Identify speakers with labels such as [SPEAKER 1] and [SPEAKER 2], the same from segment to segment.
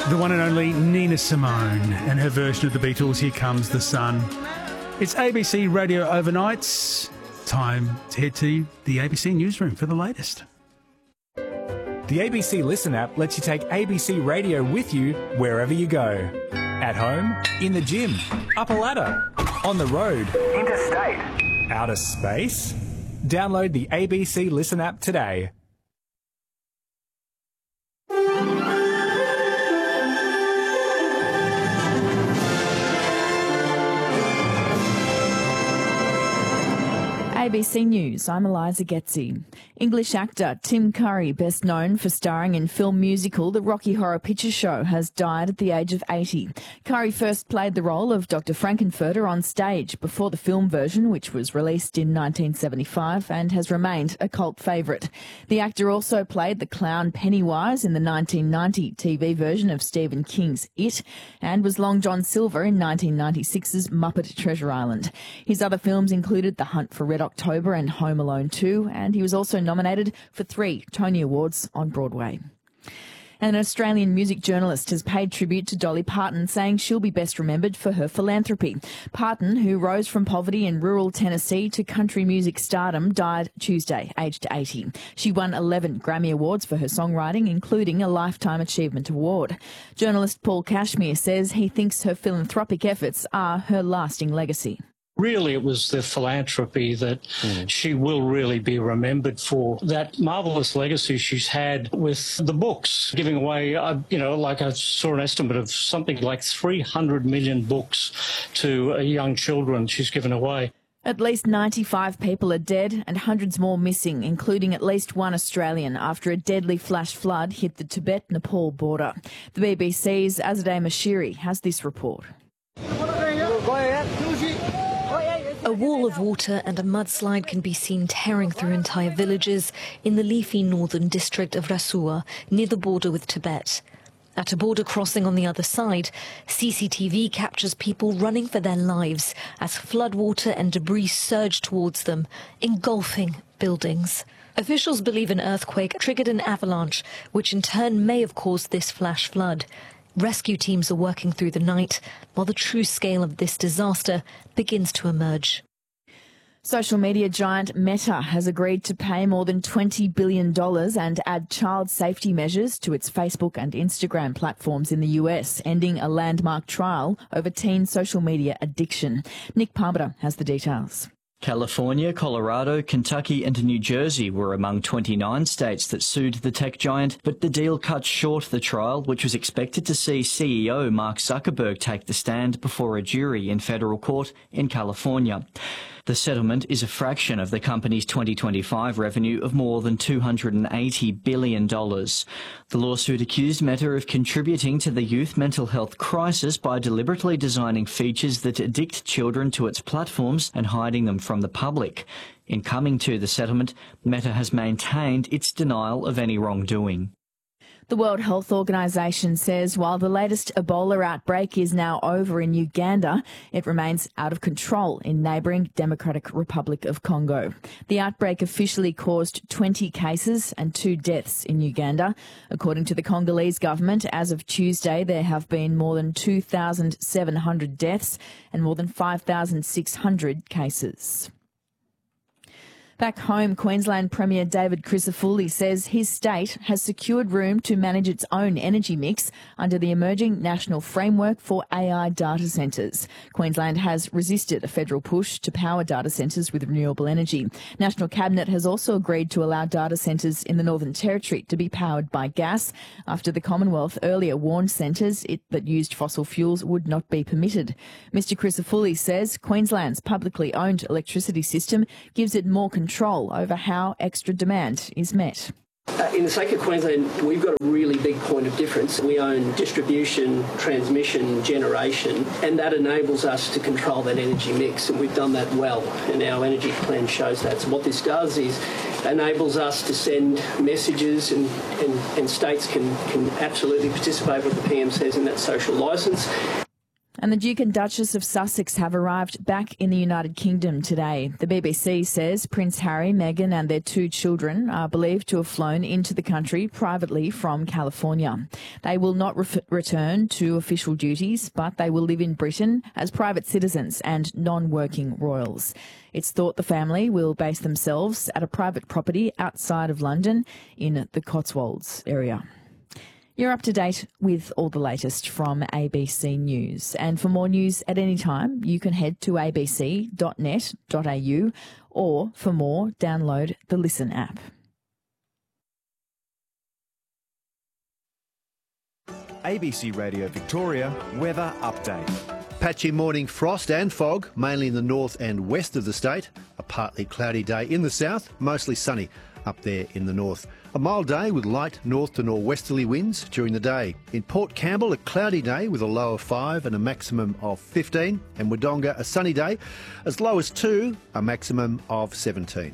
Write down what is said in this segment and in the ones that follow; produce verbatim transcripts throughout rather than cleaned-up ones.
[SPEAKER 1] The one and only Nina Simone and her version of the Beatles, Here Comes the Sun. It's A B C Radio Overnights. Time to head to the A B C newsroom for the latest.
[SPEAKER 2] The A B C Listen app lets you take A B C Radio with you wherever you go. At home, in the gym, up a ladder, on the road, interstate, outer space. Download the A B C Listen app today.
[SPEAKER 3] A B C News, I'm Eliza Getzi. English actor Tim Curry, best known for starring in film musical The Rocky Horror Picture Show, has died at the age of eighty. Curry first played the role of Doctor Frankenfurter on stage before the film version, which was released in nineteen seventy-five and has remained a cult favourite. The actor also played the clown Pennywise in the nineteen ninety T V version of Stephen King's It and was Long John Silver in nineteen ninety-six's Muppet Treasure Island. His other films included The Hunt for Red October and Home Alone two, and he was also nominated for three Tony Awards on Broadway. An Australian music journalist has paid tribute to Dolly Parton, saying she'll be best remembered for her philanthropy. Parton, who rose from poverty in rural Tennessee to country music stardom, died Tuesday, aged eighty. She won eleven Grammy Awards for her songwriting, including a Lifetime Achievement Award. Journalist Paul Cashmere says he thinks her philanthropic efforts are her lasting legacy.
[SPEAKER 4] Really, it was the philanthropy that mm. she will really be remembered for. That marvellous legacy she's had with the books, giving away, uh, you know, like I saw an estimate of something like three hundred million books to uh, young children she's given away.
[SPEAKER 3] At least ninety-five people are dead and hundreds more missing, including at least one Australian, after a deadly flash flood hit the Tibet-Nepal border. The B B C's Azadeh Mashiri has this report.
[SPEAKER 5] A wall of water and a mudslide can be seen tearing through entire villages in the leafy northern district of Rasuwa, near the border with Tibet. At a border crossing on the other side, C C T V captures people running for their lives as floodwater and debris surge towards them, engulfing buildings. Officials believe an earthquake triggered an avalanche, which in turn may have caused this flash flood. Rescue teams are working through the night while the true scale of this disaster begins to emerge.
[SPEAKER 3] Social media giant Meta has agreed to pay more than twenty billion dollars and add child safety measures to its Facebook and Instagram platforms in the U S, ending a landmark trial over teen social media addiction. Nick Parmenter has the details.
[SPEAKER 6] California, Colorado, Kentucky and New Jersey were among twenty-nine states that sued the tech giant, but the deal cut short the trial, which was expected to see C E O Mark Zuckerberg take the stand before a jury in federal court in California. The settlement is a fraction of the company's twenty twenty-five revenue of more than two hundred eighty billion dollars. The lawsuit accused Meta of contributing to the youth mental health crisis by deliberately designing features that addict children to its platforms and hiding them from the public. In coming to the settlement, Meta has maintained its denial of any wrongdoing.
[SPEAKER 3] The World Health Organization says while the latest Ebola outbreak is now over in Uganda, it remains out of control in neighbouring Democratic Republic of Congo. The outbreak officially caused twenty cases and two deaths in Uganda. According to the Congolese government, as of Tuesday, there have been more than two thousand seven hundred deaths and more than five thousand six hundred cases. Back home, Queensland Premier David Crisafulli says his state has secured room to manage its own energy mix under the emerging national framework for A I data centres. Queensland has resisted a federal push to power data centres with renewable energy. National Cabinet has also agreed to allow data centres in the Northern Territory to be powered by gas after the Commonwealth earlier warned centres it, that used fossil fuels would not be permitted. Mister Crisafulli says Queensland's publicly owned electricity system gives it more control control over how extra demand is met.
[SPEAKER 7] Uh, in the sake of Queensland, we've got a really big point of difference. We own distribution, transmission, generation, and that enables us to control that energy mix, and we've done that well, and our energy plan shows that. So what this does is enables us to send messages, and, and, and states can, can absolutely participate what the P M says in that social licence.
[SPEAKER 3] And the Duke and Duchess of Sussex have arrived back in the United Kingdom today. The B B C says Prince Harry, Meghan and their two children are believed to have flown into the country privately from California. They will not re- return to official duties, but they will live in Britain as private citizens and non-working royals. It's thought the family will base themselves at a private property outside of London in the Cotswolds area. You're up to date with all the latest from A B C News. And for more news at any time, you can head to a b c dot net dot a u or for more, download the Listen app.
[SPEAKER 8] A B C Radio Victoria weather update.
[SPEAKER 9] Patchy morning frost and fog, mainly in the north and west of the state. A partly cloudy day in the south, mostly sunny up there in the north. A mild day with light north to northwesterly winds during the day. In Port Campbell, a cloudy day with a low of five and a maximum of fifteen. And Wodonga, a sunny day, as low as two, a maximum of seventeen.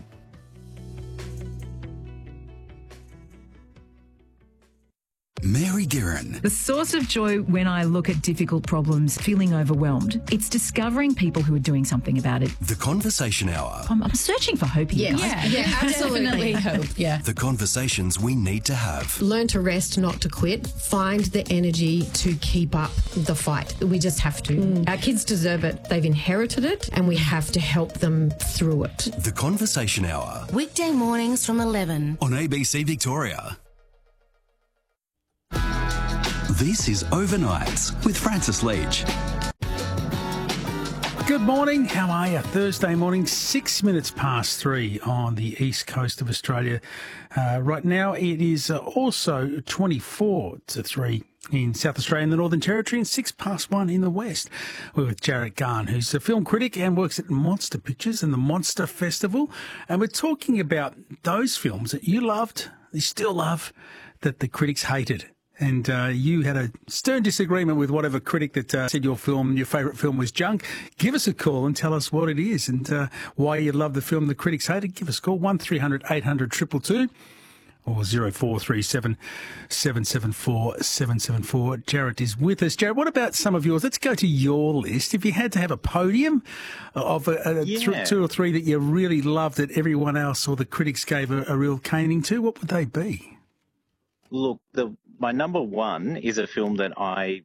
[SPEAKER 10] Mary Guerin.
[SPEAKER 11] The source of joy when I look at difficult problems, feeling overwhelmed, it's discovering people who are doing something about it.
[SPEAKER 10] The Conversation Hour.
[SPEAKER 11] I'm, I'm searching for hope here.
[SPEAKER 12] Yeah, yeah, yeah, absolutely hope, yeah.
[SPEAKER 10] The conversations we need to have.
[SPEAKER 12] Learn to rest, not to quit. Find the energy to keep up the fight. We just have to. Mm. Our kids deserve it. They've inherited it, and we have to help them through it.
[SPEAKER 10] The Conversation Hour.
[SPEAKER 13] Weekday mornings from eleven.
[SPEAKER 10] On A B C Victoria. This is Overnights with Francis Leach.
[SPEAKER 1] Good morning. How are you? Thursday morning, six minutes past three on the east coast of Australia. Uh, right now, it is uh, also twenty-four to three in South Australia and the Northern Territory, and six past one in the west. We're with Jarrett Garn, who's a film critic and works at Monster Pictures and the Monster Festival. And we're talking about those films that you loved, you still love, that the critics hated. And uh, you had a stern disagreement with whatever critic that uh, said your film, your favourite film was junk. Give us a call and tell us what it is and uh, why you love the film the critics hated. Give us a call, one three hundred eight hundred two two two or zero four three seven seven seven four seven seven four. Jarrett is with us. Jarrett, what about some of yours? Let's go to your list. If you had to have a podium of a, a
[SPEAKER 14] yeah.
[SPEAKER 1] th- two or three that you really loved that everyone else or the critics gave a, a real caning to, what would they be?
[SPEAKER 14] Look, the my number one is a film that I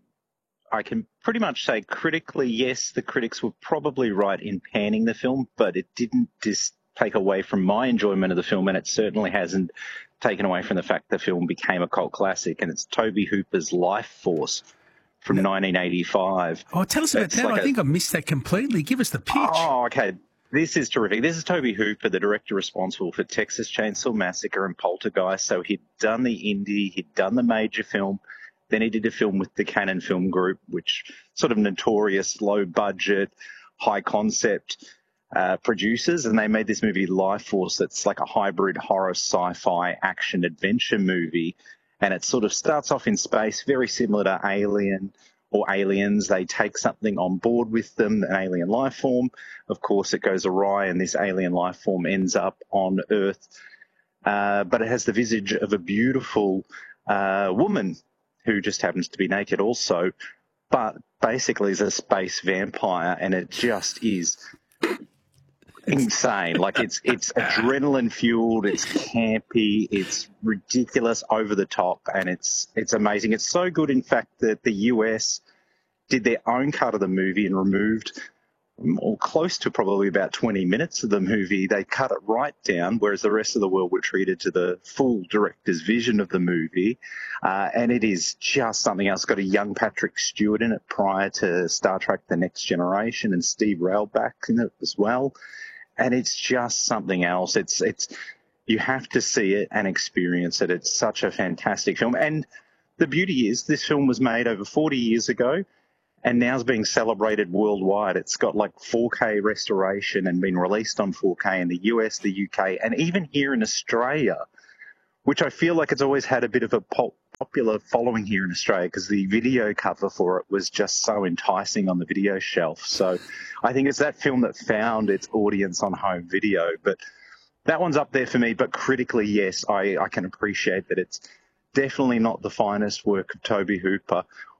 [SPEAKER 14] I can pretty much say critically, yes, the critics were probably right in panning the film, but it didn't just take away from my enjoyment of the film, and it certainly hasn't taken away from the fact the film became a cult classic, and it's Tobe Hooper's Life Force from no. nineteen eighty-five.
[SPEAKER 1] Oh, tell us about
[SPEAKER 14] It's
[SPEAKER 1] that.
[SPEAKER 14] like
[SPEAKER 1] I
[SPEAKER 14] a,
[SPEAKER 1] think I missed that completely. Give us the pitch.
[SPEAKER 14] Oh, okay. This is terrific. This is Tobe Hooper, the director responsible for Texas Chainsaw Massacre and Poltergeist. So he'd done the indie, he'd done the major film, then he did a film with the Cannon Film Group, which sort of notorious, low-budget, high-concept uh, producers, and they made this movie Life Force that's like a hybrid horror, sci-fi, action-adventure movie, and it sort of starts off in space, very similar to Alien or Aliens. They take something on board with them, an alien life form. Of course, it goes awry and this alien life form ends up on Earth. Uh, but it has the visage of a beautiful uh, woman who just happens to be naked also, but basically is a space vampire, and it just is insane. Like it's it's adrenaline fueled, it's campy, it's ridiculous, over the top, and it's it's amazing. It's so good, in fact, that the U S did their own cut of the movie and removed or close to probably about twenty minutes of the movie. They cut it right down, whereas the rest of the world were treated to the full director's vision of the movie. Uh, and it is just something else. It's got a young Patrick Stewart in it prior to Star Trek The Next Generation, and Steve Railback in it as well. And it's just something else. It's it's you have to see it and experience it. It's such a fantastic film. And the beauty is this film was made over forty years ago, and now is being celebrated worldwide. It's got like four K restoration and been released on four K in the U S, the U K, and even here in Australia, which I feel like it's always had a bit of a pop popular following here in Australia because the video cover for it was just so enticing on the video shelf. So I think it's that film that found its audience on home video. But that one's up there for me. But critically, yes, I, I can appreciate that it's definitely not the finest work of Tobe Hooper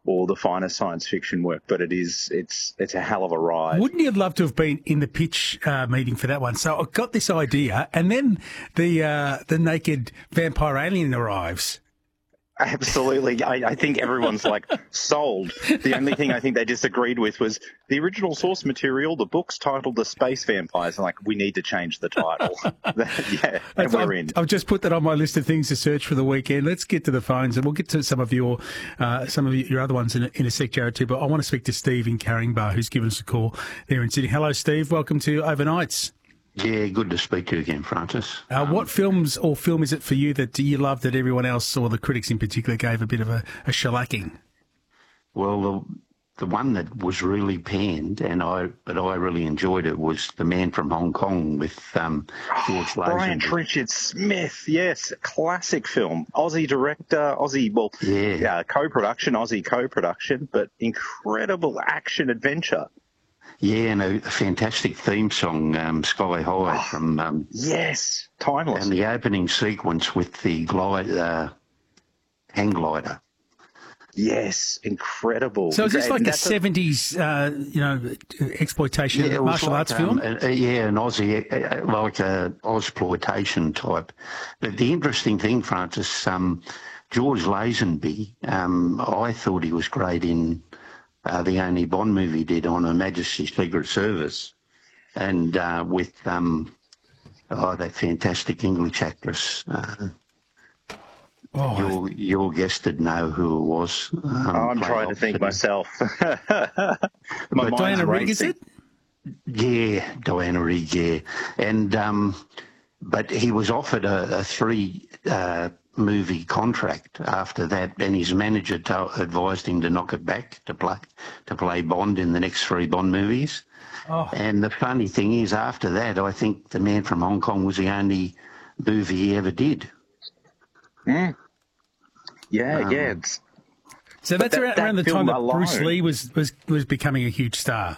[SPEAKER 14] or the finest science fiction work, but it is it's it's a hell of a ride.
[SPEAKER 1] Wouldn't you love to have been in the pitch uh, meeting for that one? So I got this idea, and then the uh, the naked vampire alien arrives.
[SPEAKER 14] Absolutely. I, I think everyone's like sold. The only thing I think they disagreed with was the original source material, the book's titled The Space Vampires. I'm like, we need to change the title. yeah, and we're
[SPEAKER 1] I've,
[SPEAKER 14] in.
[SPEAKER 1] I've just put that on my list of things to search for the weekend. Let's get to the phones, and we'll get to some of your uh, some of your other ones in a, in a sec, Jared, too. But I want to speak to Steve in Caringbah, who's given us a call there in Sydney. Hello, Steve. Welcome to Overnights.
[SPEAKER 15] Yeah, good to speak to you again, Francis.
[SPEAKER 1] Uh, um, what films or film is it for you that you love that everyone else, or the critics in particular, gave a bit of a, a shellacking?
[SPEAKER 15] Well, the, the one that was really panned, and I but I really enjoyed it, was The Man from Hong Kong with um, George Lazenby.
[SPEAKER 14] Brian Richard Smith, yes, classic film. Aussie director, Aussie, well,
[SPEAKER 15] yeah.
[SPEAKER 14] uh, co-production, Aussie co-production, but incredible action adventure.
[SPEAKER 15] Yeah, and a fantastic theme song, um, Sky High, oh, from... Um,
[SPEAKER 14] yes, timeless.
[SPEAKER 15] And the opening sequence with the glide, uh, hang glider.
[SPEAKER 14] Yes, incredible.
[SPEAKER 1] So is this like a seventies, uh, you know, exploitation
[SPEAKER 15] yeah,
[SPEAKER 1] martial
[SPEAKER 15] like,
[SPEAKER 1] arts
[SPEAKER 15] um,
[SPEAKER 1] film?
[SPEAKER 15] Uh, yeah, an Aussie, uh, like a Ozploitation type. But the interesting thing, Francis, um, George Lazenby, um, I thought he was great in... Uh, the only Bond movie he did on Her Majesty's Secret Service, and uh, with um, oh that fantastic English actress. Uh, oh, your your guest did know who it was. Um,
[SPEAKER 14] oh, I'm trying to think myself. My
[SPEAKER 1] Diana Rigg, is it?
[SPEAKER 15] Yeah, Diana Rigg. Yeah, and um, but he was offered a, a three. Uh, movie contract after that, and his manager to- advised him to knock it back to play to play Bond in the next three Bond movies.
[SPEAKER 1] Oh.
[SPEAKER 15] And the funny thing is, after that, I think The Man from Hong Kong was the only movie he ever did.
[SPEAKER 14] Mm. Yeah,
[SPEAKER 15] um,
[SPEAKER 14] yeah. It's,
[SPEAKER 1] so that's
[SPEAKER 14] that,
[SPEAKER 1] around,
[SPEAKER 14] that
[SPEAKER 1] around the time that
[SPEAKER 14] alone,
[SPEAKER 1] Bruce Lee was, was, was becoming a huge star.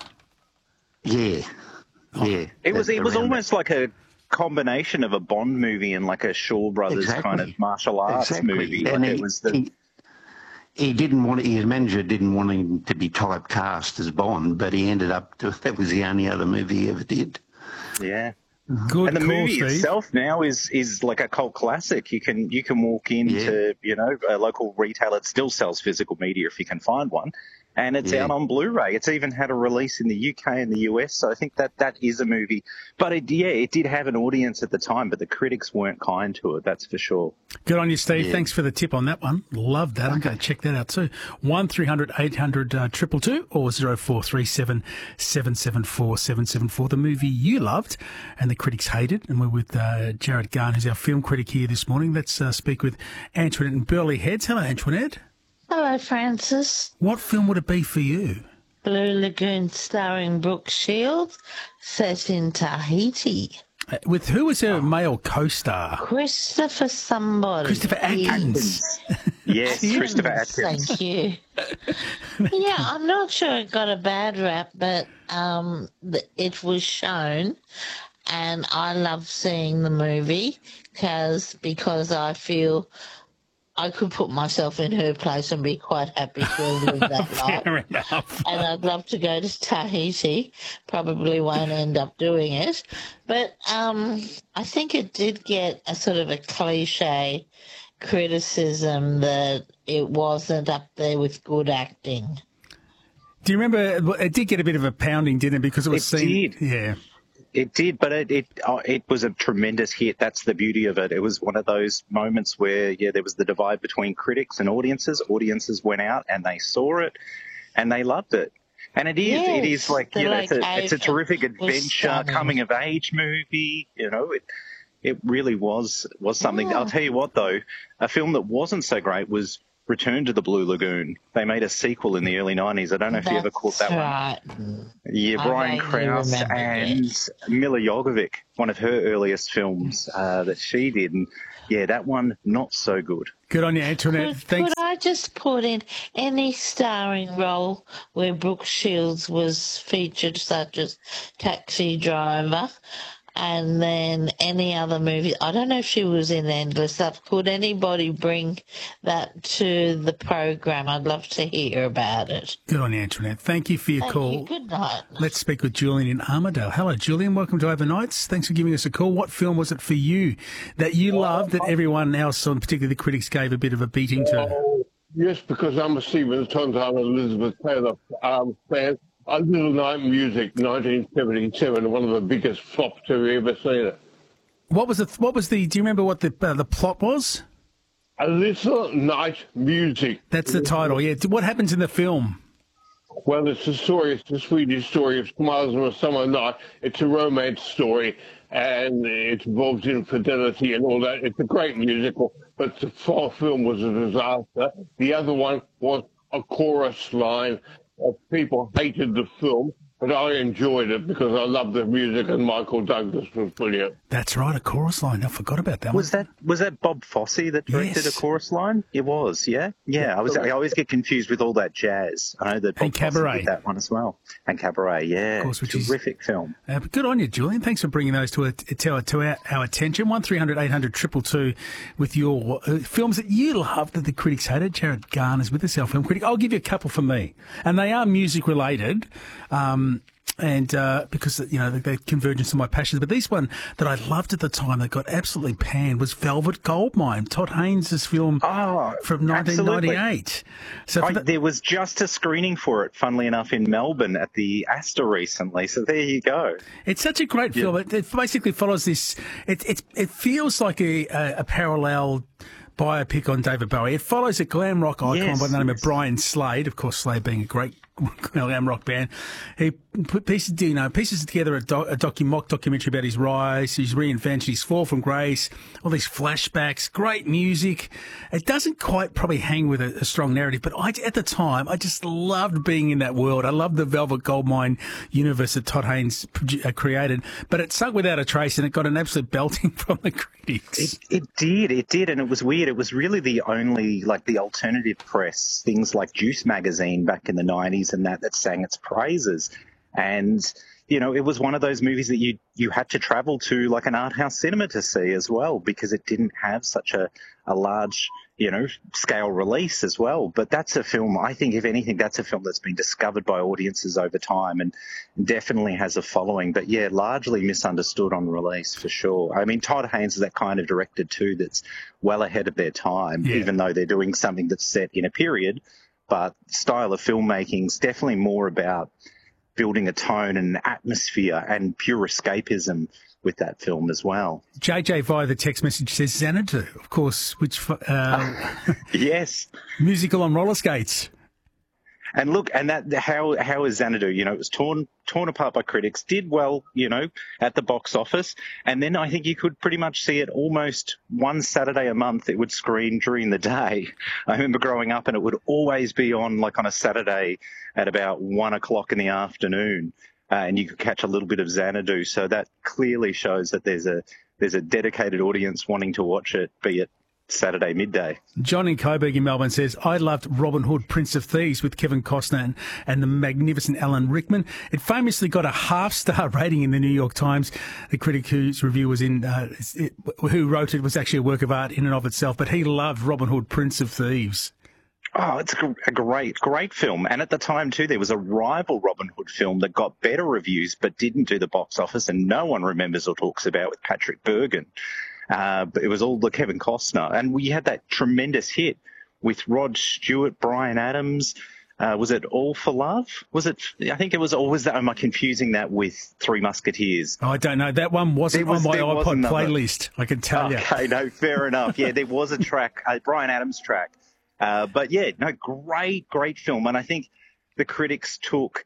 [SPEAKER 15] Yeah,
[SPEAKER 1] oh.
[SPEAKER 15] yeah.
[SPEAKER 14] It was it was almost
[SPEAKER 15] that.
[SPEAKER 14] like a combination of a Bond movie and like a Shaw Brothers
[SPEAKER 15] exactly.
[SPEAKER 14] kind of martial arts
[SPEAKER 15] exactly.
[SPEAKER 14] movie.
[SPEAKER 15] And
[SPEAKER 14] like
[SPEAKER 15] he,
[SPEAKER 14] it was the...
[SPEAKER 15] he, he didn't want his manager didn't want him to be typecast as Bond, but he ended up to, that was the only other movie he ever did.
[SPEAKER 14] Yeah.
[SPEAKER 1] Good
[SPEAKER 14] and the
[SPEAKER 1] call,
[SPEAKER 14] movie
[SPEAKER 1] Steve.
[SPEAKER 14] itself now is is like a cult classic. You can you can walk into
[SPEAKER 15] yeah.
[SPEAKER 14] you know a local retailer that still sells physical media if you can find one, and it's
[SPEAKER 15] yeah.
[SPEAKER 14] out on Blu-ray. It's even had a release in the U K and the U S. So I think that that is a movie. But it, yeah, it did have an audience at the time, but the critics weren't kind to it. That's for sure.
[SPEAKER 1] Good on you, Steve.
[SPEAKER 15] Yeah.
[SPEAKER 1] Thanks for the tip on that one. Love that. I'm going to check that out too. One three hundred eight hundred two two two or zero four three seven seven seven four seven seven four. The movie you loved and the critics hated. And we're with uh, Jared Garn, who's our film critic here this morning. Let's uh, speak with Antoinette and Burleigh Heads. Hello, Antoinette.
[SPEAKER 16] Hello, Francis.
[SPEAKER 1] What film would it be for you?
[SPEAKER 16] Blue Lagoon, starring Brooke Shields, set in Tahiti.
[SPEAKER 1] Uh, with who was her male co-star?
[SPEAKER 16] Christopher somebody.
[SPEAKER 1] Christopher Atkins.
[SPEAKER 14] Yes, Christopher Atkins.
[SPEAKER 16] Thank you. Yeah, I'm not sure it got a bad rap, but um, it was shown, and I love seeing the movie cause, because I feel I could put myself in her place and be quite happy to have lived that life.
[SPEAKER 1] Fair enough.
[SPEAKER 16] And I'd love to go to Tahiti. Probably won't end up doing it. But um, I think it did get a sort of a cliche criticism that it wasn't up there with good acting.
[SPEAKER 1] Do you remember, it did get a bit of a pounding, didn't it? Because it was
[SPEAKER 14] It
[SPEAKER 1] seen.
[SPEAKER 14] did.
[SPEAKER 1] Yeah.
[SPEAKER 14] It did, but it it, oh, it was a tremendous hit. That's the beauty of it. It was one of those moments where, yeah, there was the divide between critics and audiences. Audiences went out and they saw it and they loved it. And it is,
[SPEAKER 16] Yes,
[SPEAKER 14] it is like,
[SPEAKER 16] the
[SPEAKER 14] you know, it's a, it's a terrific
[SPEAKER 16] location was
[SPEAKER 14] adventure,
[SPEAKER 16] stunning.
[SPEAKER 14] coming of age movie. You know, it it really was was something.
[SPEAKER 16] Yeah.
[SPEAKER 14] I'll tell you what, though, a film that wasn't so great was Return to the Blue Lagoon. They made a sequel in the early nineties. I don't know if you ever caught that
[SPEAKER 16] right.
[SPEAKER 14] one. Yeah,
[SPEAKER 16] I
[SPEAKER 14] Brian
[SPEAKER 16] vaguely
[SPEAKER 14] Krause
[SPEAKER 16] remember
[SPEAKER 14] and
[SPEAKER 16] it.
[SPEAKER 14] Mila Jovovich, one of her earliest films uh, that she did. And yeah, that one, not so good.
[SPEAKER 1] Good on you, Antoinette.
[SPEAKER 16] Could,
[SPEAKER 1] Thanks.
[SPEAKER 16] could I just put in any starring role where Brooke Shields was featured, such as Taxi Driver? and then any other movie. I don't know if she was in Endless Love. Could anybody bring that to the program? I'd love to hear about it.
[SPEAKER 1] Good on you, Antoinette. Thank you for your
[SPEAKER 16] Thank
[SPEAKER 1] call.
[SPEAKER 16] you. Good night.
[SPEAKER 1] Let's speak with Julian in Armidale. Hello, Julian. Welcome to Overnights. Thanks for giving us a call. What film was it for you that you loved that everyone else, and particularly the critics, gave a bit of a beating to?
[SPEAKER 17] Oh, yes, because I'm a Stephen Sondheim and Elizabeth Taylor um, fan. A Little Night Music, nineteen seventy-seven, one of the biggest flops. Have you ever seen it?
[SPEAKER 1] What was the? What was the? Do you remember what the uh, the plot was?
[SPEAKER 17] A Little Night Music.
[SPEAKER 1] That's the title. Yeah. What happens in the film?
[SPEAKER 17] Well, it's a story. It's a Swedish story of Smiles on a Summer Night. It's a romance story, and it involves infidelity and all that. It's a great musical, but the full film was a disaster. The other one was a chorus line. Of people hated the film, but I enjoyed it because I loved the music and Michael Douglas was brilliant.
[SPEAKER 1] That's right, a chorus line. I forgot about that.
[SPEAKER 14] Was
[SPEAKER 1] one.
[SPEAKER 14] that was that Bob Fosse that directed
[SPEAKER 1] Yes.
[SPEAKER 14] a chorus line? It was, yeah, yeah. I was. I always get confused with all that jazz. I know that Bob
[SPEAKER 1] And Cabaret.
[SPEAKER 14] Fosse did that one as well, and Cabaret, yeah,
[SPEAKER 1] Of course, which is-
[SPEAKER 14] terrific film.
[SPEAKER 1] Uh, but good on you, Julian. Thanks for bringing those to, a, to, our, to our, our attention. one three hundred eight hundred two two two with your uh, films that you loved that the critics hated. Jared Garner's with us, our film critic. I'll give you a couple for me. And they are music related. Um, and uh, because, you know, they're convergence of my passions. But this one that I loved at the time that got absolutely panned was Velvet Goldmine, Todd Haynes' film
[SPEAKER 14] Oh,
[SPEAKER 1] from nineteen ninety-eight.
[SPEAKER 14] absolutely.
[SPEAKER 1] So for
[SPEAKER 14] I,
[SPEAKER 1] the-
[SPEAKER 14] there was just a screening for it, funnily enough, in Melbourne at the Astor recently. So there you go.
[SPEAKER 1] It's such a great film. It, it basically follows this. It it it feels like a a, a parallel biopic on David Bowie. It follows a glam rock icon
[SPEAKER 14] Yes,
[SPEAKER 1] by the name
[SPEAKER 14] yes.
[SPEAKER 1] of Brian Slade. Of course, Slade being a great glam rock band. He put pieces, you know, pieces together a, doc, a docu, mock documentary about his rise, his reinvention, his fall from grace, all these flashbacks, great music. It doesn't quite probably hang with a, a strong narrative, but I, at the time, I just loved being in that world. I loved the Velvet Goldmine universe that Todd Haynes produ- uh, created, but it sunk without a trace and it got an absolute belting from the critics.
[SPEAKER 14] It, it did, it did, and it was weird. It was really the only, like, the alternative press, things like Juice magazine back in the nineties and that, that sang its praises. And, you know, it was one of those movies that you you had to travel to, like, an art house cinema to see as well, because it didn't have such a, a large, you know, scale release as well. But that's a film, I think, if anything, that's a film that's been discovered by audiences over time and definitely has a following. But, yeah, largely misunderstood on release, for sure. I mean, Todd Haynes is that kind of director, too, that's well ahead of their time,
[SPEAKER 1] Yeah.
[SPEAKER 14] even though they're doing something that's set in a period. But style of filmmaking is definitely more about building a tone and atmosphere and pure escapism with that film as well.
[SPEAKER 1] J J via the text message says Xanadu, of course, which uh,
[SPEAKER 14] Yes.
[SPEAKER 1] musical on roller skates.
[SPEAKER 14] And look, and that how how is Xanadu? You know, it was torn torn apart by critics, did well, you know, at the box office, and then I think you could pretty much see it almost one Saturday a month. It would screen during the day. I remember growing up, and it would always be on, like, on a Saturday at about one o'clock in the afternoon, uh, and you could catch a little bit of Xanadu. So that clearly shows that there's a there's a dedicated audience wanting to watch it, be it Saturday midday.
[SPEAKER 1] John in Coburg in Melbourne says, I loved Robin Hood, Prince of Thieves with Kevin Costner and, and the magnificent Alan Rickman. It famously got a half-star rating in the New York Times. The critic whose review was in, uh, it, who wrote it was actually a work of art in and of itself, but he loved Robin Hood, Prince of Thieves.
[SPEAKER 14] Oh, it's a a great, great film. And at the time, too, there was a rival Robin Hood film that got better reviews but didn't do the box office, and no one remembers or talks about, with Patrick Bergin. Uh, but it was all the Kevin Costner. And we had that tremendous hit with Rod Stewart, Bryan Adams. Uh, was it All for Love? Was it? I think it was. Or was that? Am I confusing that with Three Musketeers?
[SPEAKER 1] I don't know. That one wasn't
[SPEAKER 14] There was-
[SPEAKER 1] on my
[SPEAKER 14] there was
[SPEAKER 1] iPod
[SPEAKER 14] another.
[SPEAKER 1] playlist, I can tell you.
[SPEAKER 14] Okay, no, fair enough. Yeah, there was a track, a Bryan Adams track. Uh, but yeah, no, great, great film. And I think the critics took,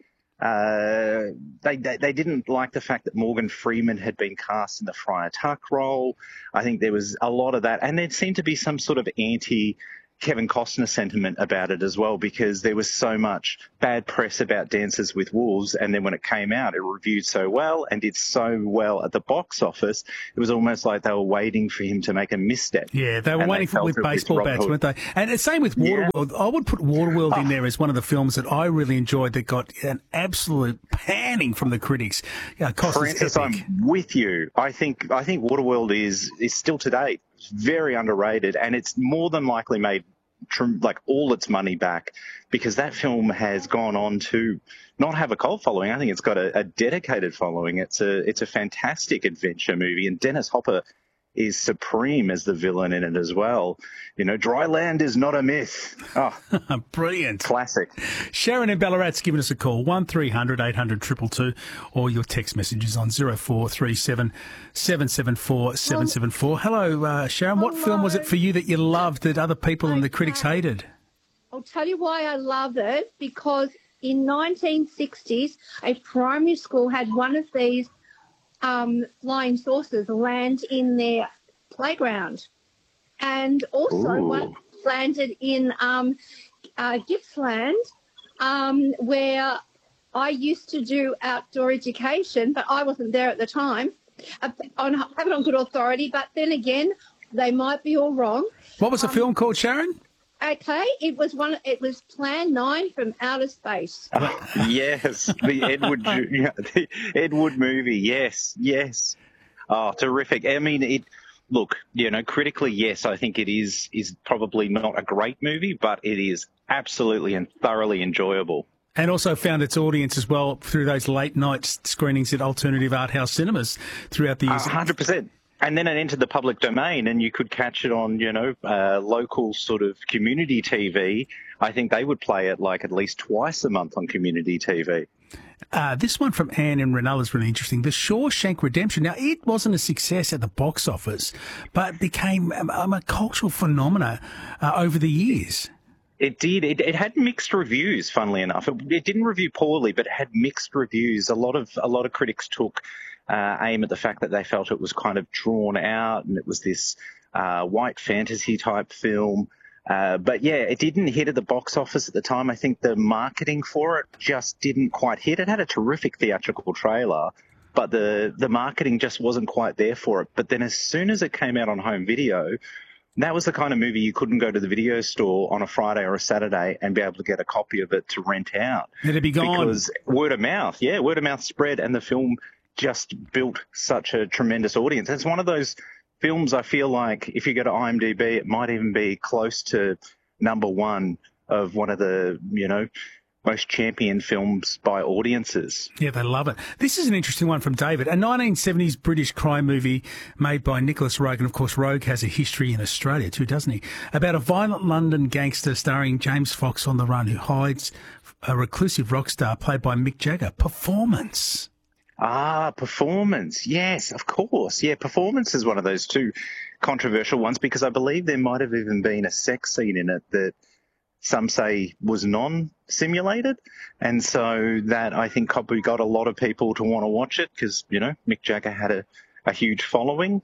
[SPEAKER 14] uh, they, they they didn't like the fact that Morgan Freeman had been cast in the Friar Tuck role. I think there was a lot of that. And there seemed to be some sort of anti Kevin Costner sentiment about it as well, because there was so much bad press about Dances with Wolves, and then when it came out, it reviewed so well and did so well at the box office, it was almost like they were waiting for him to make a misstep.
[SPEAKER 1] Yeah, they were
[SPEAKER 14] and
[SPEAKER 1] waiting
[SPEAKER 14] they
[SPEAKER 1] for with baseball bats,
[SPEAKER 14] Hood.
[SPEAKER 1] weren't they? And the same with Waterworld. Yeah. I would put Waterworld oh. in there as one of the films that I really enjoyed that got an absolute panning from the critics. Yeah,
[SPEAKER 14] Francis, I'm with you. I think I think Waterworld is is still today very underrated, and it's more than likely made tr- like all its money back, because that film has gone on to not have a cult following. I think it's got a, a dedicated following. It's a it's a fantastic adventure movie, and Dennis Hopper is supreme as the villain in it as well. You know, dry land is not a myth. Oh,
[SPEAKER 1] brilliant.
[SPEAKER 14] Classic.
[SPEAKER 1] Sharon in Ballarat's given us a call, one three hundred eight hundred two two two, or your text messages on zero four three seven seven seven four seven seven four. Hello, uh, Sharon. Hello. What film was it for you that you loved that other people okay. and the critics hated?
[SPEAKER 18] I'll tell you why I love it, because in nineteen sixties, a primary school had one of these Um, flying saucers land in their playground, and also
[SPEAKER 14] Ooh.
[SPEAKER 18] one landed in um, uh, Gippsland, um, where I used to do outdoor education, but I wasn't there at the time. Uh, on, I have it on good authority, but then again, they might be all wrong.
[SPEAKER 1] What was the
[SPEAKER 18] um,
[SPEAKER 1] film called, Sharon?
[SPEAKER 18] Okay, it was one. It was Plan Nine from Outer Space.
[SPEAKER 14] Uh, yes, the Edward yeah, the Edward movie. Yes, yes. Oh, terrific. I mean, it. Look, you know, critically, yes, I think it is is probably not a great movie, but it is absolutely and thoroughly enjoyable.
[SPEAKER 1] And also found its audience as well through those late night screenings at alternative art house cinemas throughout the years.
[SPEAKER 14] one hundred percent. And then it entered the public domain, and you could catch it on, you know, uh, local sort of community T V. I think they would play it like at least twice a month on community T V.
[SPEAKER 1] Uh, this one from Anne and Renella is really interesting. The Shawshank Redemption. Now, it wasn't a success at the box office, but became um, a cultural phenomena uh, over the years.
[SPEAKER 14] It did. It, it had mixed reviews, funnily enough. It, it didn't review poorly, but it had mixed reviews. A lot of a lot of critics took Uh, aim at the fact that they felt it was kind of drawn out and it was this uh, white fantasy type film. Uh, but yeah, it didn't hit at the box office at the time. I think the marketing for it just didn't quite hit. It had a terrific theatrical trailer, but the, the marketing just wasn't quite there for it. But then as soon as it came out on home video, that was the kind of movie you couldn't go to the video store on a Friday or a Saturday and be able to get a copy of it to rent out.
[SPEAKER 1] It'd be gone.
[SPEAKER 14] Because word of mouth, yeah, word of mouth spread, and the film just built such a tremendous audience. It's one of those films I feel like if you go to IMDb, it might even be close to number one of one of the, you know, most championed films by audiences.
[SPEAKER 1] Yeah, they love it. This is an interesting one from David. A nineteen seventies British crime movie made by Nicholas Roeg, and of course Roeg has a history in Australia too, doesn't he? About a violent London gangster starring James Fox on the run who hides a reclusive rock star played by Mick Jagger. Performance.
[SPEAKER 14] Ah, Performance. Yes, of course. Yeah, Performance is one of those two controversial ones because I believe there might have even been a sex scene in it that some say was non-simulated. And so that, I think, probably got a lot of people to want to watch it because, you know, Mick Jagger had a, a huge following.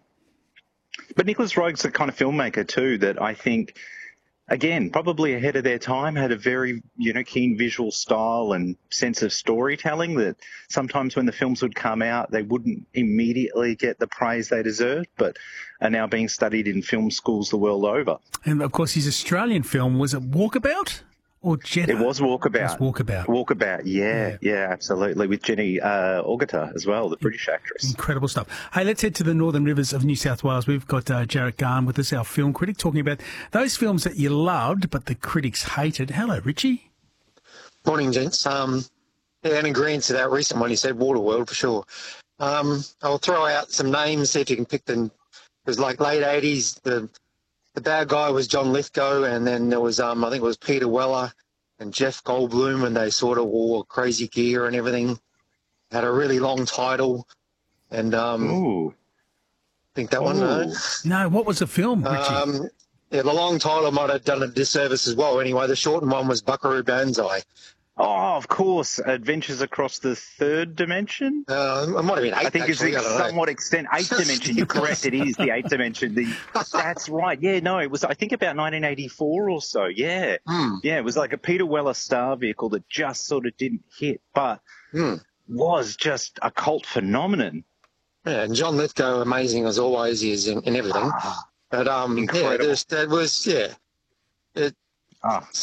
[SPEAKER 14] But Nicholas Roeg's the kind of filmmaker, too, that I think, again, probably ahead of their time, had a very, you know, keen visual style and sense of storytelling that sometimes when the films would come out, they wouldn't immediately get the praise they deserved, but are now being studied in film schools the world over.
[SPEAKER 1] And, of course, his Australian film, was it Walkabout? Or Jenna?
[SPEAKER 14] It was Walkabout.
[SPEAKER 1] It was Walkabout.
[SPEAKER 14] Walkabout, yeah, yeah, yeah, absolutely. With Jenny uh, Agutter as well, the British actress.
[SPEAKER 1] Incredible stuff. Hey, let's head to the Northern Rivers of New South Wales. We've got uh, Jarrett Garn with us, our film critic, talking about those films that you loved but the critics hated. Hello, Richie.
[SPEAKER 19] Morning, gents. Um, yeah, in agreement to that recent one, you said Waterworld for sure. Um, I'll throw out some names, see if you can pick them. It was like late eighties, the The bad guy was John Lithgow, and then there was, um, I think it was Peter Weller and Jeff Goldblum, and they sort of wore crazy gear and everything. Had a really long title, and um,
[SPEAKER 14] Ooh.
[SPEAKER 19] I think that
[SPEAKER 14] Ooh.
[SPEAKER 19] one. No,
[SPEAKER 1] no. What was the film, Richie?
[SPEAKER 19] Um, yeah, the long title might have done a disservice as well. Anyway, the shortened one was Buckaroo Banzai.
[SPEAKER 14] Oh, of course, Adventures Across the Third Dimension.
[SPEAKER 19] Uh, it might have been eight.
[SPEAKER 14] I think
[SPEAKER 19] actually,
[SPEAKER 14] it's
[SPEAKER 19] I don't know.
[SPEAKER 14] somewhat extent eighth dimension. You're correct. It is the eighth dimension. The, that's right. Yeah, no, it was I think about nineteen eighty-four or so. Yeah,
[SPEAKER 19] Mm.
[SPEAKER 14] yeah. It was like a Peter Weller star vehicle that just sort of didn't hit, but
[SPEAKER 19] Mm.
[SPEAKER 14] was just a cult phenomenon.
[SPEAKER 19] Yeah, and John Lithgow, amazing as always, he is in, in everything. But um, yeah,
[SPEAKER 14] Incredible.
[SPEAKER 19] there's, that was yeah. It,
[SPEAKER 14] Ah.